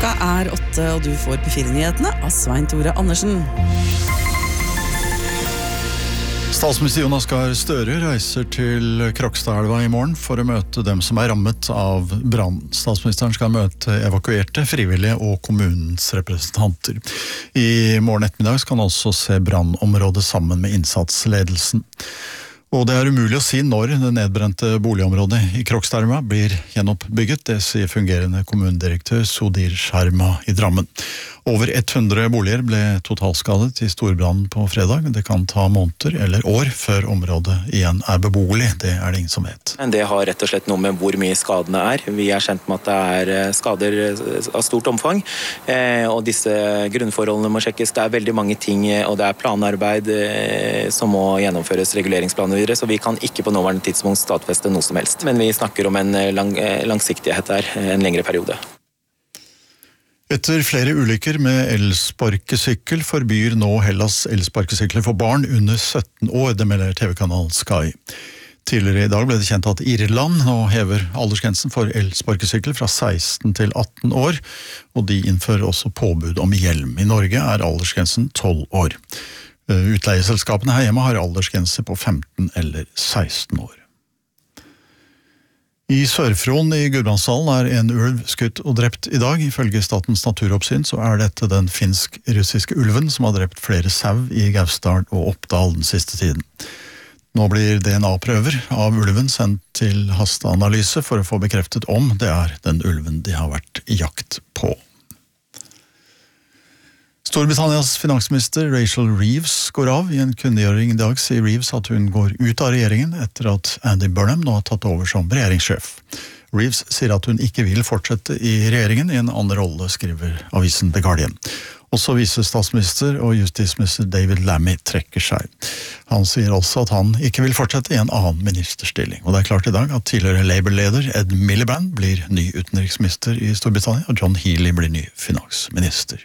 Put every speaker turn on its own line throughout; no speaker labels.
Klokka 8, og du får P4-nyhetene av Svein Tore Andersen.
Statsminister Jonas Gahr Støre reiser til Krokstadelva i morgen for å møte dem som rammet av brann. Statsministeren skal møte evakuerte, frivillige og kommunens representanter. I morgen ettermiddag skal han også se brannområdet sammen med innsatsledelsen. Og det umulig å si når det nedbrente boligområdet i Krokstadelva blir gjenoppbygget, det sier fungerende kommunedirektør Sudir Sharma i Drammen. Over 100 boliger ble totalskadet i storbrannen på fredag. Det kan ta måneder eller år før området igjen beboelig. Det det ingen som vet.
Det har rett og slett noe med hvor mye skadene Vi kjent med at det skader av stort omfang, og disse grunnforholdene må sjekkes. Det veldig mange ting, og det planarbeid som må gjennomføres, reguleringsplaner videre, så vi kan ikke på nåværende tidspunkt stadfeste noe som helst. Men vi snakker om en langsiktighet en lengre periode.
Etter flere ulykker med elsparkesykkel forbyr nå Hellas elsparkesykler for barn under 17 år, det melder TV-kanalen Sky. Tidligere i dag ble det kjent at Irland nå hever aldersgrensen for elsparkesykkel fra 16 til 18 år, og de innfører også påbud om hjelm. I Norge aldersgrensen 12 år. Utleieselskapene her hjemme har aldersgrense på 15 eller 16 år. I Sør-Fron i Gudbrandsdalen en ulv skutt og drept i dag. Ifølge Statens naturoppsyn så dette den finsk-russiske ulven som har drept flere sau i Gausdal og Oppdal den siste tiden. Nå blir DNA-prøver av ulven sendt til hasteanalyse for å få bekreftet om det den ulven de har vært i jakt på. Storbritannias finansminister Rachel Reeves går av. I en kunngjøring i dag sier Reeves at hun går ut av regjeringen etter at Andy Burnham nå har tatt over som regjeringssjef. Reeves sier at hun ikke vil fortsette i regjeringen i en annen rolle, skriver avisen The Guardian. Også visestatsminister og justisminister David Lammy trekker seg. Han sier også at han ikke vil fortsette i en annen ministerstilling. Og det klart i dag at tidligere Labour-leder Ed Miliband blir ny utenriksminister i Storbritannia, og John Healey blir ny finansminister.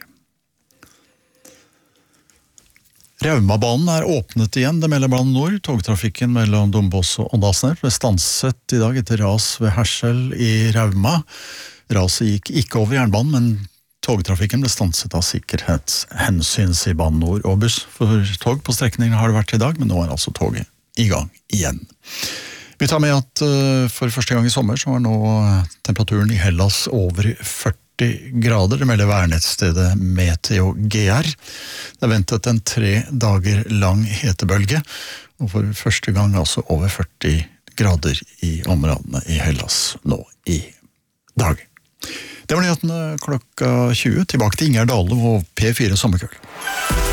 Raumabanen åpnet igjen, det melder Bane Nor. Togtrafikken mellom Dombås og Åndalsnes ble stanset i dag etter ras ved Hersel i Rauma. Raset gikk ikke over jernbanen, men togtrafikken ble stanset av sikkerhetshensyn, sier Bane Nor. Og buss for tog på strekningen har det vært i dag, men nå altså toget i gang igjen. Vi tar med at for første gang i sommer så var nå temperaturen i Hellas over 40 grader, det melder værnettstedet Meteo-GR. Det ventet en 3 dager lang hetebølge, og for første gang altså over 40 grader i områdene i Hellas nå i dag. Det var nyhetene klokka 20. Tilbake til Ingjerd Dale og P4 Sommerkveld.